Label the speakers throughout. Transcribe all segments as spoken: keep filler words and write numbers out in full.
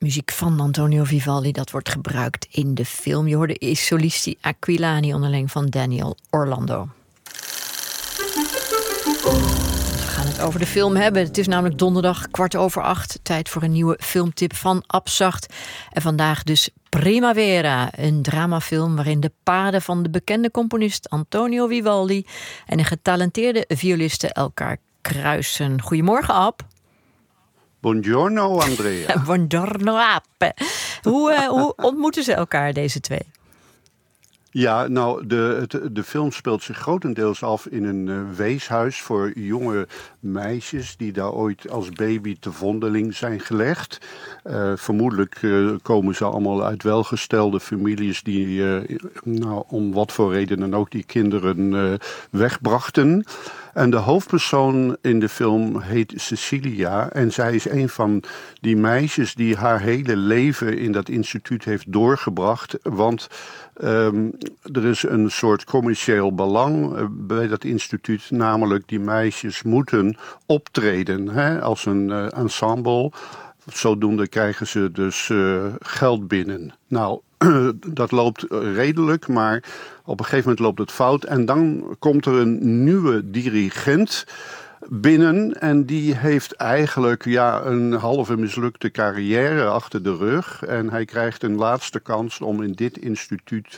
Speaker 1: muziek van Antonio Vivaldi, dat wordt gebruikt in de film. Je hoorde is Solisti Aquilani onder leiding van Daniel Orlando. We gaan het over de film hebben. Het is namelijk donderdag kwart over acht. Tijd voor een nieuwe filmtip van Abzacht. En vandaag dus Primavera, een dramafilm waarin de paden van de bekende componist Antonio Vivaldi en een getalenteerde violiste elkaar kruisen. Goedemorgen, Ab.
Speaker 2: Buongiorno, Andrea.
Speaker 1: Buongiorno, Ab. Hoe, uh, hoe ontmoeten ze elkaar, deze twee?
Speaker 2: Ja, nou, de, de, de film speelt zich grotendeels af in een uh, weeshuis voor jonge meisjes die daar ooit als baby te vondeling zijn gelegd. Uh, vermoedelijk uh, komen ze allemaal uit welgestelde families die, uh, nou, om wat voor reden dan ook, die kinderen uh, wegbrachten. En de hoofdpersoon in de film heet Cecilia. En zij is een van die meisjes die haar hele leven in dat instituut heeft doorgebracht. Want um, er is een soort commercieel belang uh, bij dat instituut. Namelijk, die meisjes moeten optreden, hè, als een uh, ensemble. Zodoende krijgen ze dus uh, geld binnen. Nou, dat loopt redelijk, maar op een gegeven moment loopt het fout. En dan komt er een nieuwe dirigent binnen. En die heeft eigenlijk ja, een halve mislukte carrière achter de rug. En hij krijgt een laatste kans om in dit instituut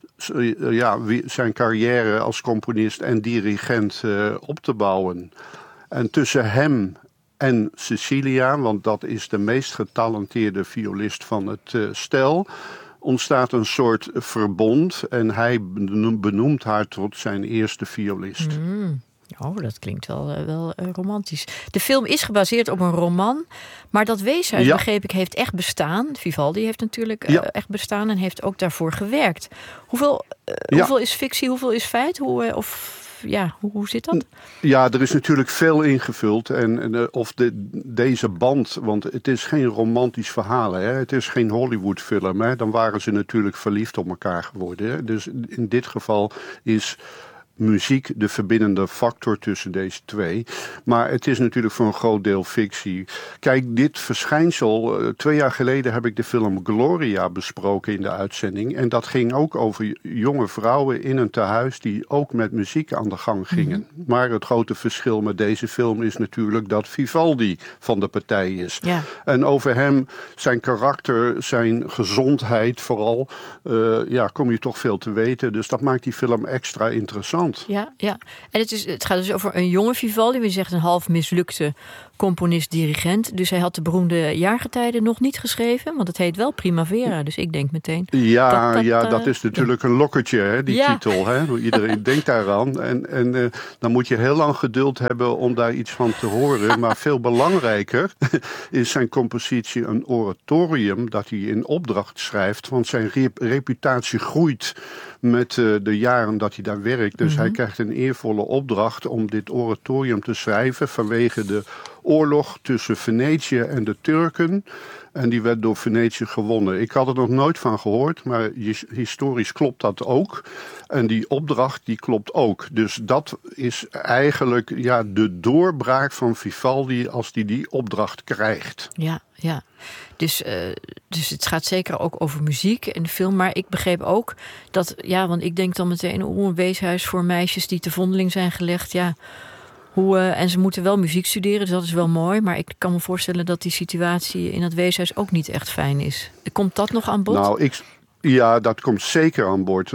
Speaker 2: ja, zijn carrière als componist en dirigent uh, op te bouwen. En tussen hem en Cecilia, want dat is de meest getalenteerde violist van het uh, stel, ontstaat een soort verbond en hij benoemt haar tot zijn eerste violist.
Speaker 1: Mm. Oh, dat klinkt wel, uh, wel uh, romantisch. De film is gebaseerd op een roman, maar dat weeshuis, ja, begreep ik, heeft echt bestaan. Vivaldi heeft natuurlijk uh, ja. echt bestaan en heeft ook daarvoor gewerkt. Hoeveel, uh, ja. hoeveel is fictie, hoeveel is feit? Hoe, uh, of... Ja, hoe, hoe zit dat?
Speaker 2: Ja, er is natuurlijk veel ingevuld. En, en uh, of de, deze band, want het is geen romantisch verhaal. Hè? Het is geen Hollywoodfilm. Hè? Dan waren ze natuurlijk verliefd op elkaar geworden. Hè? Dus in dit geval is muziek de verbindende factor tussen deze twee. Maar het is natuurlijk voor een groot deel fictie. Kijk, dit verschijnsel, uh, twee jaar geleden heb ik de film Gloria besproken in de uitzending. En dat ging ook over jonge vrouwen in een tehuis die ook met muziek aan de gang gingen. Mm-hmm. Maar het grote verschil met deze film is natuurlijk dat Vivaldi van de partij is. Ja. En over hem, zijn karakter, zijn gezondheid vooral, uh, ja, kom je toch veel te weten. Dus dat maakt die film extra interessant.
Speaker 1: Ja, ja. En het, is, het gaat dus over een jonge Vivaldi. We zeggen een half mislukte componist-dirigent. Dus hij had de beroemde jaargetijden nog niet geschreven. Want het heet wel Primavera. Dus ik denk meteen...
Speaker 2: Ja,
Speaker 1: dat, dat,
Speaker 2: ja,
Speaker 1: uh,
Speaker 2: dat is natuurlijk een lokkertje, hè, die ja. titel. Hè? Iedereen denkt daaraan. En, en uh, dan moet je heel lang geduld hebben om daar iets van te horen. Maar veel belangrijker is zijn compositie een oratorium dat hij in opdracht schrijft. Want zijn rep- reputatie groeit met uh, de jaren dat hij daar werkt. Dus mm-hmm. hij krijgt een eervolle opdracht om dit oratorium te schrijven vanwege de oorlog tussen Venetië en de Turken. En die werd door Venetië gewonnen. Ik had er nog nooit van gehoord, maar historisch klopt dat ook. En die opdracht die klopt ook. Dus dat is eigenlijk ja, de doorbraak van Vivaldi als hij die, die opdracht krijgt.
Speaker 1: Ja, ja. Dus, uh, dus het gaat zeker ook over muziek en de film. Maar ik begreep ook dat, ja, want ik denk dan meteen, oh, een weeshuis voor meisjes die te vondeling zijn gelegd, ja. Hoe, uh, en ze moeten wel muziek studeren, dus dat is wel mooi. Maar ik kan me voorstellen dat die situatie in het weeshuis ook niet echt fijn is. Komt dat nog aan bod?
Speaker 2: Nou, ik... Ja, dat komt zeker aan bod,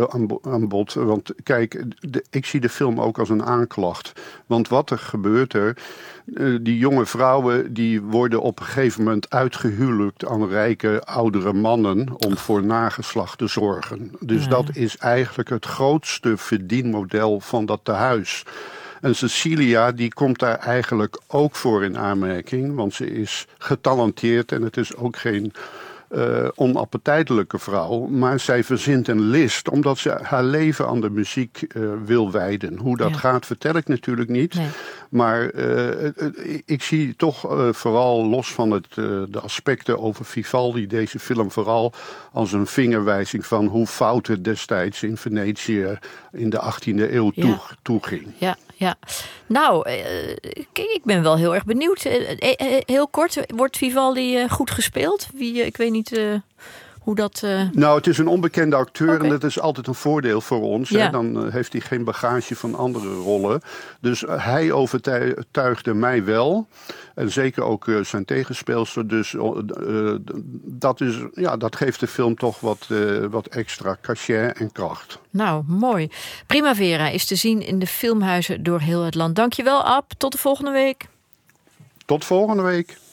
Speaker 2: aan bod. Want kijk, de, ik zie de film ook als een aanklacht. Want wat er gebeurt er... Die jonge vrouwen die worden op een gegeven moment uitgehuwelijkt aan rijke oudere mannen om voor nageslacht te zorgen. Dus ja. dat is eigenlijk het grootste verdienmodel van dat tehuis. En Cecilia die komt daar eigenlijk ook voor in aanmerking, want ze is getalenteerd en het is ook geen uh, onappetijtelijke vrouw. Maar zij verzint een list omdat ze haar leven aan de muziek uh, wil wijden. Hoe dat ja. gaat vertel ik natuurlijk niet. Nee. Maar uh, ik zie toch uh, vooral los van het, uh, de aspecten over Vivaldi deze film vooral als een vingerwijzing van hoe fout het destijds in Venetië in de achttiende eeuw toe, ja. toeging.
Speaker 1: Ja, ja. Nou, uh, kijk, ik ben wel heel erg benieuwd. Uh, uh, heel kort, wordt Vivaldi uh, goed gespeeld? Wie, uh, ik weet niet uh, hoe dat... Uh...
Speaker 2: Nou, het is een onbekende acteur
Speaker 1: okay.
Speaker 2: en dat is altijd een voordeel voor ons.
Speaker 1: Ja.
Speaker 2: Hè? Dan uh, heeft hij geen bagage van andere rollen. Dus uh, hij overtuigde mij wel. En zeker ook uh, zijn tegenspeelster. Dus uh, uh, dat, is, ja, dat geeft de film toch wat, uh, wat extra cachet en kracht.
Speaker 1: Nou, mooi. Primavera is te zien in de filmhuizen door heel het land. Dankjewel, Ab. Tot de volgende week.
Speaker 2: Tot volgende week.